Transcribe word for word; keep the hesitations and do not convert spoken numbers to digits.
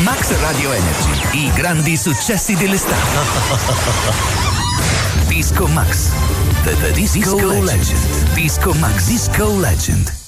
Max Radio Energy, i grandi successi dell'estate. Disco Max, the, the Disco, Disco Legend. Legend. Disco Max, Disco Legend.